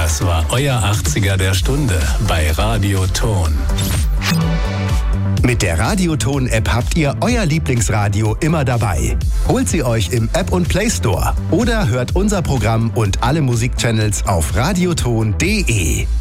Das war euer 80er der Stunde bei Radio Ton. Mit der Radioton-App habt ihr euer Lieblingsradio immer dabei. Holt sie euch im App- und Play Store oder hört unser Programm und alle Musikchannels auf radioton.de.